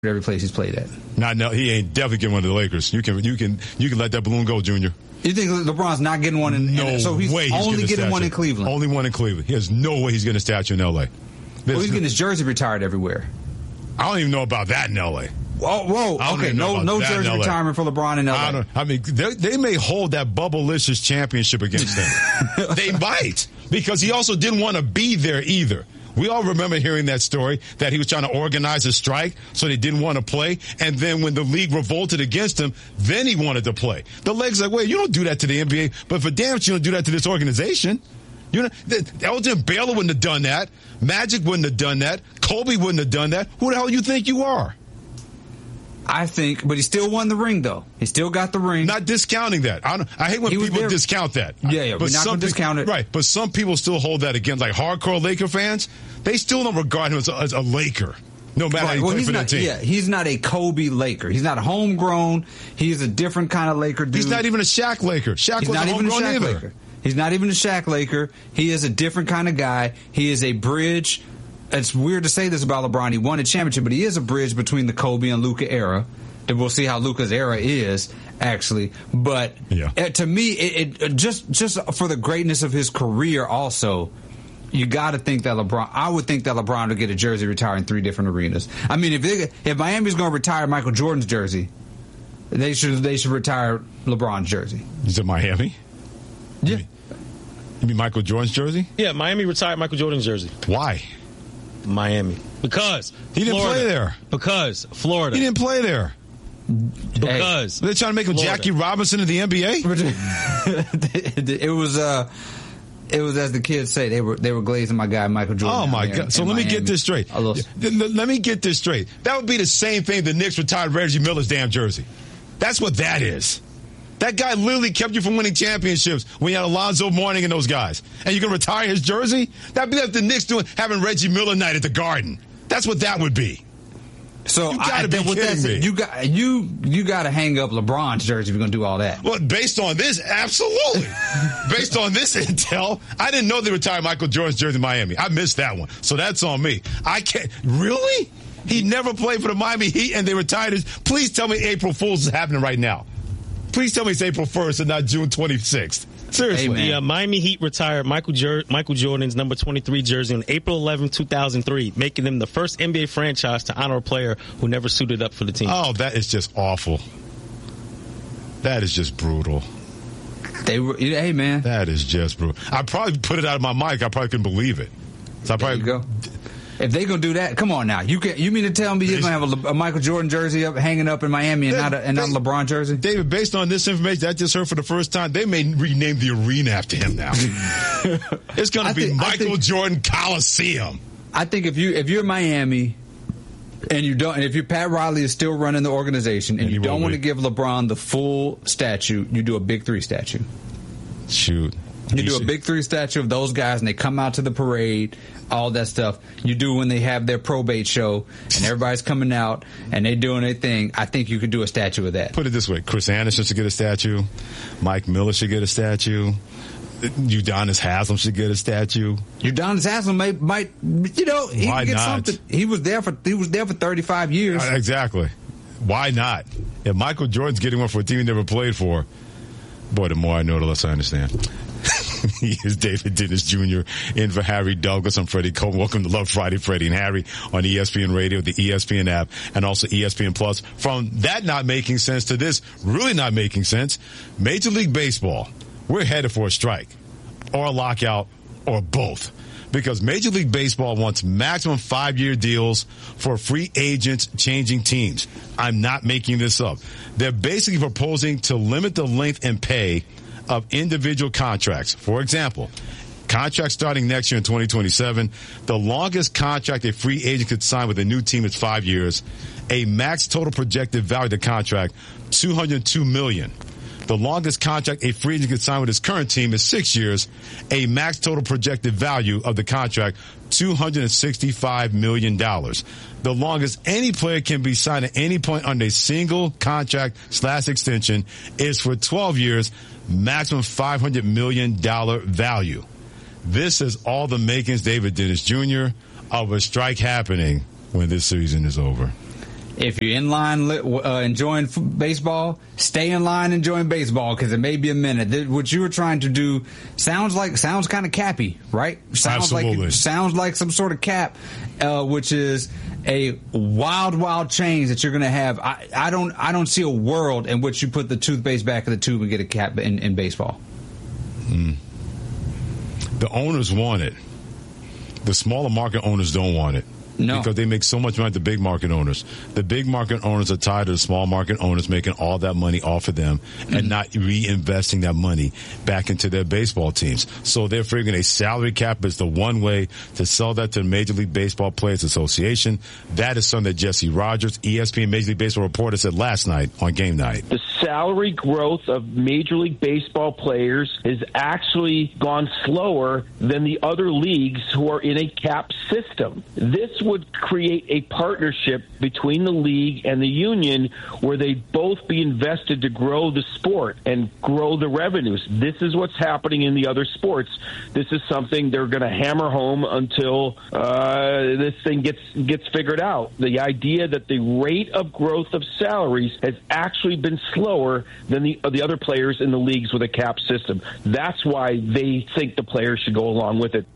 every place he's played at. No, he ain't definitely getting one of the Lakers. You can let that balloon go, Junior. You think LeBron's not getting one in? No so he's way. He's only getting one in Cleveland. Only one in Cleveland. He has no way he's getting a statue in L.A. Well, he's getting his jersey retired everywhere. I don't even know about that in L.A. Whoa. Okay, no jersey retirement for LeBron in L.A. I mean, they may hold that Bubblicious championship against him. They might, because he also didn't want to be there either. We all remember hearing that story, that he was trying to organize a strike, so they didn't want to play. And then when the league revolted against him, then he wanted to play. The league's like, wait, you don't do that to the NBA, but for damn sure you don't do that to this organization. You know, Elgin Baylor wouldn't have done that. Magic wouldn't have done that. Kobe wouldn't have done that. Who the hell you think you are? I think, but he still won the ring, though. He still got the ring. Not discounting that. I hate when people discount that. Yeah, but we're not going to discount it. Right, but some people still hold that against, like hardcore Laker fans. They still don't regard him as a Laker, no matter how he plays for their team. Yeah, he's not a Kobe Laker. He's not a homegrown. He's a different kind of Laker dude. He's not even a Shaq Laker. Shaq wasn't homegrown either. Laker. He's not even a Shaq Laker. He is a different kind of guy. He is a bridge. It's weird to say this about LeBron. He won a championship, but he is a bridge between the Kobe and Luka era. We'll see how Luka's era is, actually. But to me, it just for the greatness of his career also, you got to think that I would think that LeBron would get a jersey retired in 3 different arenas. I mean, if Miami's going to retire Michael Jordan's jersey, they should retire LeBron's jersey. Is it Miami? Yeah. You mean Michael Jordan's jersey? Yeah, Miami retired Michael Jordan's jersey. Why? Miami. Because he didn't play there. Because Florida. He didn't play there. Because they're trying to make him Florida. Jackie Robinson of the NBA. It was as the kids say, they were glazing my guy Michael Jordan. Oh my God! So let me get this straight. Let me get this straight. That would be the same thing the Knicks retired Reggie Miller's damn jersey. That's what that is. That guy literally kept you from winning championships when you had Alonzo Mourning and those guys. And you can retire his jersey? That'd be like the Knicks having Reggie Miller night at the Garden. That's what that would be. So I think with that, you got to hang up LeBron's jersey if you're going to do all that. Well, based on this, absolutely. Based on this intel, I didn't know they retired Michael Jordan's jersey in Miami. I missed that one. So that's on me. I can't. Really? He never played for the Miami Heat and they retired his. Please tell me April Fool's is happening right now. Please tell me it's April 1st and not June 26th. Seriously. The Miami Heat retired Michael Jordan's number 23 jersey on April 11, 2003, making them the first NBA franchise to honor a player who never suited up for the team. Oh, that is just awful. That is just brutal. Hey, man. That is just brutal. I probably put it out of my mic. I probably couldn't believe it. So there you go. If they gonna do that, come on now. You mean to tell me you're gonna have a Michael Jordan jersey hanging up in Miami and not a LeBron jersey? David, based on this information I just heard for the first time, they may rename the arena after him now. It's gonna be Michael Jordan Coliseum. I think if you're Miami and if you're Pat Riley is still running the organization and you don't want to give LeBron the full statue, you do a Big 3 statue. Shoot. You do a Big 3 statue of those guys and they come out to the parade. All that stuff you do when they have their probate show and everybody's coming out and they doing their thing. I think you could do a statue of that. Put it this way: Chris Anderson should get a statue. Mike Miller should get a statue. Udonis Haslem should get a statue. Udonis Haslem might he Why get not? Something. He was there for 35 years. Exactly. Why not? If Michael Jordan's getting one for a team he never played for, boy, the more I know, the less I understand. He is David Dennis Jr. in for Harry Douglas. I'm Freddie Coleman. Welcome to Love Friday, Freddie and Harry on ESPN Radio, the ESPN app, and also ESPN Plus. From that not making sense to this really not making sense, Major League Baseball, we're headed for a strike or a lockout or both. Because Major League Baseball wants maximum 5-year deals for free agents changing teams. I'm not making this up. They're basically proposing to limit the length and pay of individual contracts. For example, contract starting next year in 2027, the longest contract a free agent could sign with a new team is 5 years. A max total projected value of the contract, $202 million. The longest contract a free agent could sign with his current team is 6 years. A max total projected value of the contract, $265 million. The longest any player can be signed at any point under a single contract / extension is for 12 years, maximum $500 million value. This is all the makings, David Dennis Jr., of a strike happening when this season is over. if you're in line enjoying baseball, stay in line enjoying baseball because it may be a minute. What you were trying to do sounds kind of cappy, right? Absolutely. Sounds like some sort of cap, which is a wild change that you're going to have. I don't see a world in which you put the toothpaste back in the tube and get a cap in baseball. The owners want it. The smaller market owners don't want it. No. Because they make so much money, the big market owners. The big market owners are tired of the small market owners making all that money off of them and not reinvesting that money back into their baseball teams. So they're figuring a salary cap is the one way to sell that to the Major League Baseball Players Association. That is something that Jesse Rogers, ESPN Major League Baseball reporter, said last night on Game Night. The salary growth of Major League Baseball players has actually gone slower than the other leagues who are in a cap system. This would create a partnership between the league and the union where they both be invested to grow the sport and grow the revenues. This is what's happening in the other sports. This is something they're going to hammer home until this thing gets figured out. The idea that the rate of growth of salaries has actually been slower than the other players in the leagues with a cap system. That's why they think the players should go along with it.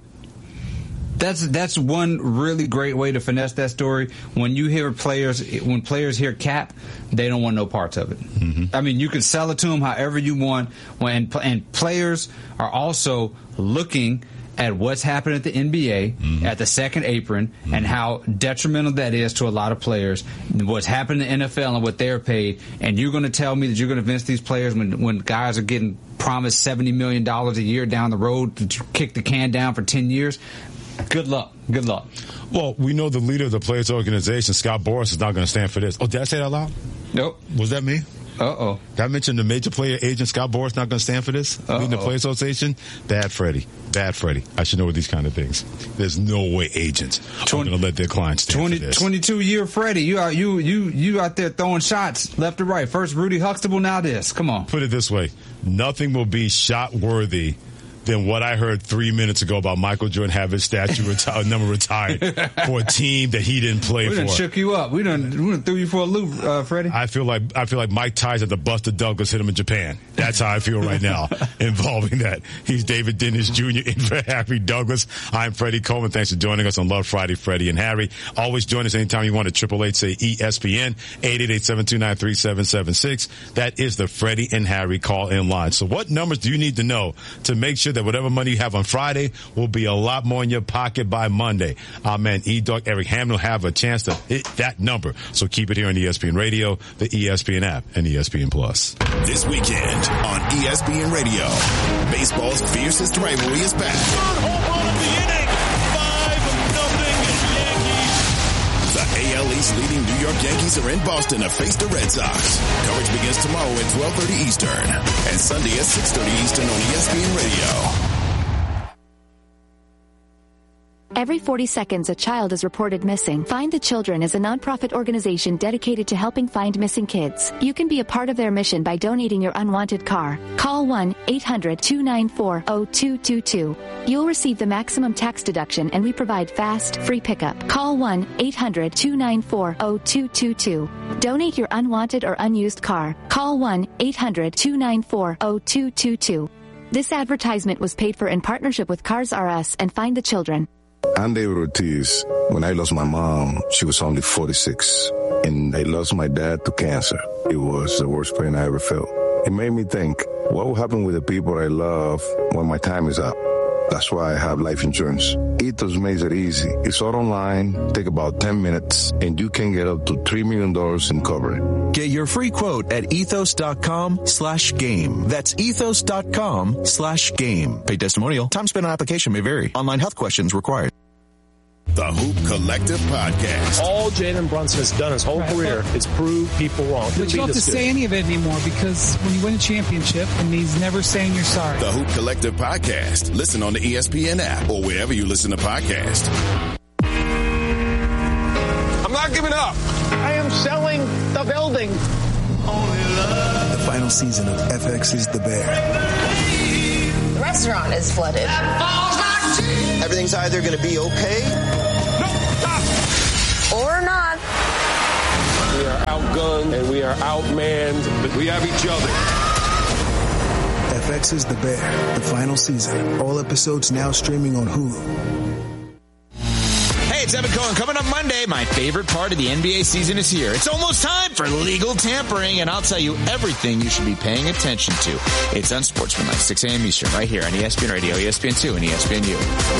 That's one really great way to finesse that story. When players hear cap, they don't want no parts of it. Mm-hmm. I mean, you can sell it to them however you want. And players are also looking at what's happened at the NBA, at the second apron, and how detrimental that is to a lot of players, what's happened in the NFL and what they're paid. And you're going to tell me that you're going to convince these players when guys are getting promised $70 million a year down the road to kick the can down for 10 years? Good luck. Well, we know the leader of the players' organization, Scott Boras, is not going to stand for this. Oh, did I say that out loud? Nope. Was that me? Uh-oh. Did I mention the major player agent, Scott Boras, not going to stand for this? Leading the Players Association? Bad Freddie. I should know these kind of things. There's no way agents are going to let their clients stand for this. 22-year Freddie. You out there throwing shots left to right. First Rudy Huxtable, now this. Come on. Put it this way. Nothing will be shot-worthy than what I heard 3 minutes ago about Michael Jordan having his statue number retired for a team that he didn't play for. We done shook you up. We done threw you for a loop, Freddie. I feel like Mike Tyson at the Buster Douglas hit him in Japan. That's how I feel right now involving that. He's David Dennis Jr. in for Harry Douglas. I'm Freddie Coleman. Thanks for joining us on Love Friday, Freddie and Harry. Always join us anytime you want at 888 say ESPN 888-729-3776. That is the Freddie and Harry call-in line. So what numbers do you need to know to make sure that whatever money you have on Friday will be a lot more in your pocket by Monday? Our man E-Dog, Eric Hammond, will have a chance to hit that number. So keep it here on ESPN Radio, the ESPN app, and ESPN Plus. This weekend on ESPN Radio, baseball's fiercest rivalry is back. Home run of the inning, 5-0 Yankees. The AL East leading New York Yankees are in Boston to face the Red Sox. Coverage begins tomorrow at 12:30 Eastern and Sunday at 6:30 Eastern on ESPN Radio. Every 40 seconds, a child is reported missing. Find the Children is a nonprofit organization dedicated to helping find missing kids. You can be a part of their mission by donating your unwanted car. Call 1-800-294-0222. You'll receive the maximum tax deduction, and we provide fast, free pickup. Call 1-800-294-0222. Donate your unwanted or unused car. Call 1-800-294-0222. This advertisement was paid for in partnership with Cars R Us and Find the Children. I'm David Ortiz. When I lost my mom, she was only 46. And I lost my dad to cancer. It was the worst pain I ever felt. It made me think, what will happen with the people I love when my time is up? That's why I have life insurance. Ethos makes it easy. It's all online, take about 10 minutes, and you can get up to $3 million in coverage. Get your free quote at ethos.com/game. That's ethos.com/game. Paid testimonial. Time spent on application may vary. Online health questions required. The Hoop Collective Podcast. All Jalen Brunson has done his whole career is prove people wrong. But you don't have to say any of it anymore, because when you win a championship, it means never saying you're sorry. The Hoop Collective Podcast. Listen on the ESPN app or wherever you listen to podcasts. I'm not giving up. I am selling the building. The final season of FX's The Bear. The restaurant is flooded. Everything's either going to be okay or not. We are outgunned and we are outmanned, but we have each other. FX is The Bear, the final season. All episodes now streaming on Hulu. Hey, it's Evan Cohen. Coming up Monday, my favorite part of the NBA season is here. It's almost time for legal tampering, and I'll tell you everything you should be paying attention to. It's Unsportsmanlike, 6 a.m. Eastern, right here on ESPN Radio, ESPN2, and ESPNU.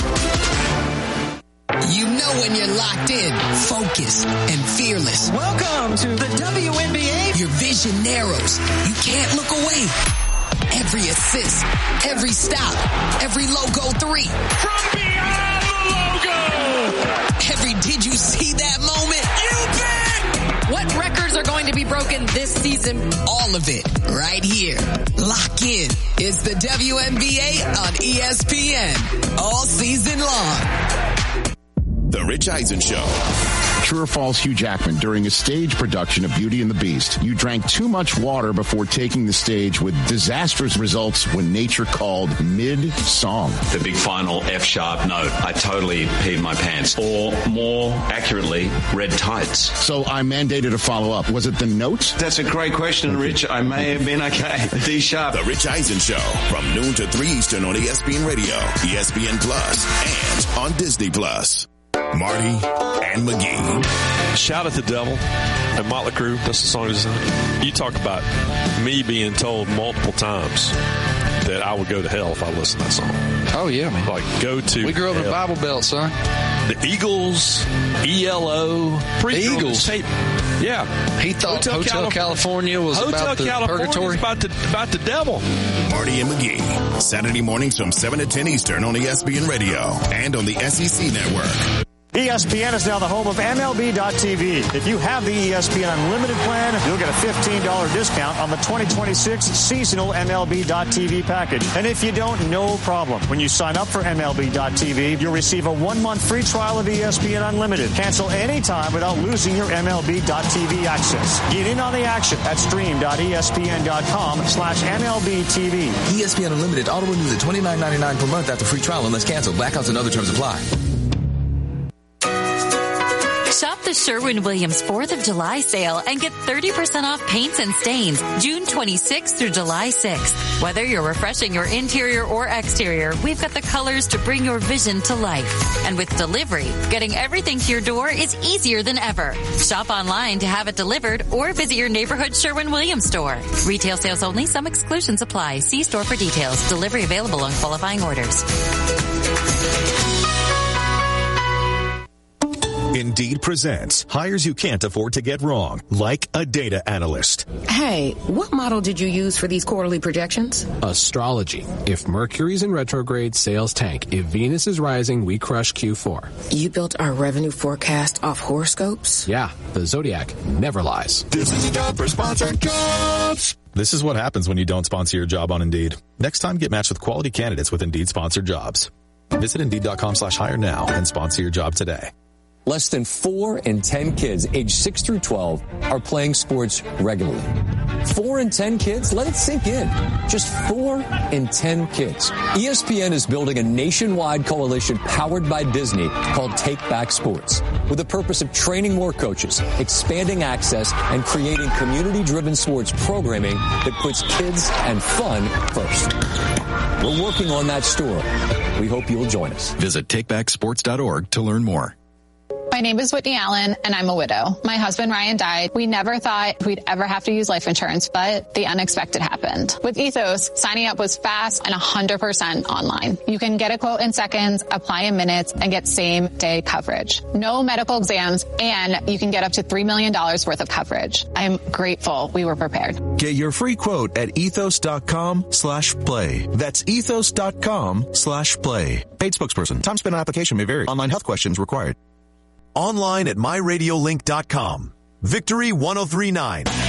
You know when you're locked in, focused, and fearless. Welcome to the WNBA. Your vision narrows. You can't look away. Every assist, every stop, every logo three. From beyond the logo! Every did you see that moment? You bet! What records are going to be broken this season? All of it, right here. Lock in. It's the WNBA on ESPN. All season long. The Rich Eisen Show. True or false, Hugh Jackman, during a stage production of Beauty and the Beast, you drank too much water before taking the stage with disastrous results when nature called mid-song. The big final F-sharp note. I totally peed my pants. Or more accurately, red tights. So I mandated a follow-up. Was it the note? That's a great question, Rich. I may have been okay. D-sharp. The Rich Eisen Show from noon to 3 Eastern on ESPN Radio, ESPN Plus, and on Disney Plus. Marty and McGee. Shout at the Devil and Motley Crue. That's the song design. You talk about me being told multiple times that I would go to hell if I listened to that song. Oh, yeah, man. Like, go to We grew up in the Bible Belt, son. The Eagles, ELO. The Eagles? Yeah. He thought Hotel California was about the purgatory. About the devil. Marty and McGee. Saturday mornings from 7 to 10 Eastern on ESPN Radio and on the SEC Network. ESPN is now the home of MLB.tv. If you have the ESPN Unlimited plan, you'll get a $15 discount on the 2026 seasonal MLB.tv package. And if you don't, no problem. When you sign up for MLB.tv, you'll receive a 1-month free trial of ESPN Unlimited. Cancel anytime without losing your MLB.tv access. Get in on the action at stream.espn.com/MLBTV. ESPN Unlimited auto renews at $29.99 per month after free trial unless canceled. Blackouts and other terms apply. Shop the Sherwin-Williams 4th of July sale and get 30% off paints and stains June 26th through July 6th. Whether you're refreshing your interior or exterior, we've got the colors to bring your vision to life. And with delivery, getting everything to your door is easier than ever. Shop online to have it delivered or visit your neighborhood Sherwin-Williams store. Retail sales only. Some exclusions apply. See store for details. Delivery available on qualifying orders. Indeed presents hires you can't afford to get wrong, like a data analyst. Hey, what model did you use for these quarterly projections? Astrology. If Mercury's in retrograde, sales tank. If Venus is rising, we crush Q4. You built our revenue forecast off horoscopes? Yeah, the Zodiac never lies. This is a job for Sponsored Jobs. This is what happens when you don't sponsor your job on Indeed. Next time, get matched with quality candidates with Indeed Sponsored Jobs. Visit Indeed.com/hire now and sponsor your job today. Less than 4 in 10 kids aged 6 through 12 are playing sports regularly. 4 in 10 kids? Let it sink in. Just 4 in 10 kids. ESPN is building a nationwide coalition powered by Disney called Take Back Sports, with the purpose of training more coaches, expanding access, and creating community-driven sports programming that puts kids and fun first. We're working on that story. We hope you'll join us. Visit takebacksports.org to learn more. My name is Whitney Allen, and I'm a widow. My husband, Ryan, died. We never thought we'd ever have to use life insurance, but the unexpected happened. With Ethos, signing up was fast and 100% online. You can get a quote in seconds, apply in minutes, and get same-day coverage. No medical exams, and you can get up to $3 million worth of coverage. I'm grateful we were prepared. Get your free quote at ethos.com/play. That's ethos.com/play. Paid spokesperson. Time spent on application may vary. Online health questions required. Online at myradiolink.com. Victory 1039.